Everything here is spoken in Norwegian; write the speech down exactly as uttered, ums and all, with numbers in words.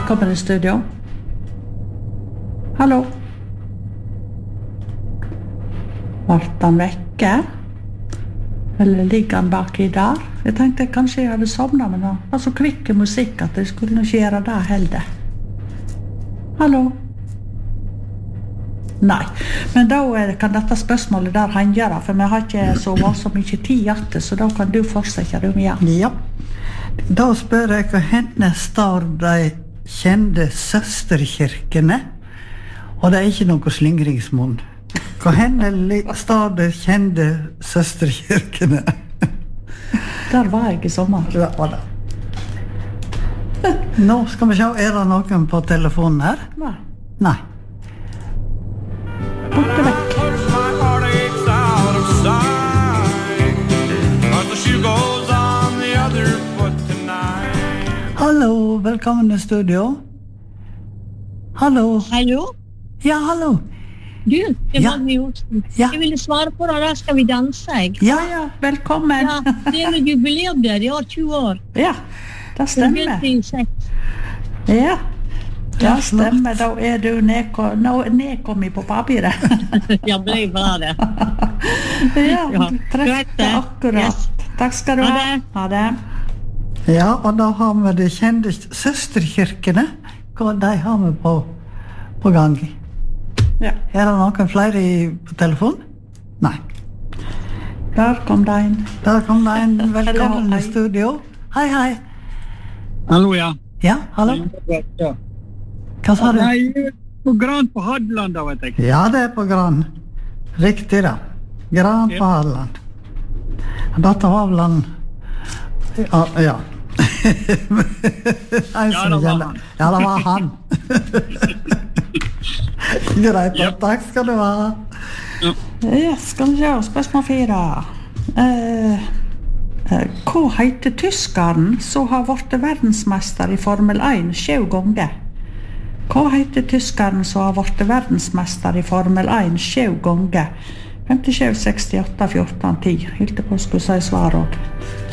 Velkommen i studio. Hallo. Vart han vekke? Eller ligger han baki der? Jeg tenkte kanskje jeg hadde sovnet, men det var så kvikke musikk at jeg skulle nok gjøre det heller. Hallo? Nei, men da kan dette spørsmålet der henge da, for vi har ikke så så mye tid igjen, så da kan du fortsette du igjen. Ja, da spør jeg hva henne står de kjente søsterkirkene, og det er ikke noe slingringsmunn. Hva henne står de kjente søsterkirkene? Der var jeg i sommer. Ja, var det. Nå skal vi se, er det noen på telefonen her? Nei. Nei. Borte vekk. Hallo, velkommen i studio. Hallo. Hallo? Ja, hallo. Du, det Ja. var vi Olsen. Ja. Jeg ville svare på det, da skal vi danse, jeg. Ja, Ja, velkommen. Ja, det er noe jubileum der, i år tjue år. Ja, det Det stemmer. begynte i seks. Ja, Ja, det stemmer. Da er du nedko- nå- nedkommet på papiret. Ja, ble bra det. Ja, Ja, du greit trefte det. akkurat. Yes. Takk skal du Ha ha. det. Ha det. Ja, og da har vi de kjente søsterkirkene. Hva de har vi på, på gang. Ja, Er det noen flere i, på telefon? Nei. der kom det en. Der kom det en. Velkommen Hallo, i hei. studio. Hei, hei. Hallo, ja. Ja, hallo. Ja. Hva sa du? Nei, på Gran på Hadeland, da, vet jeg. Ja, det er på Gran. Riktig da. Gran på Ja. Hadeland. Dette var vel han... Ja, ja. En Ja, som det var kjenner- han. Ja, det var han. Greit, Ja. takk skal du ha. Ja, skal vi se, spørsmål fire. Eh, eh, hva heter tyskeren som har vært verdensmester i Formel én sju ganger? Hva heter tyskeren som har vært verdensmester i Formel én sju ganger? femtisju, sekstiåtte, fjorten, ti. Helt på å skulle si svar også.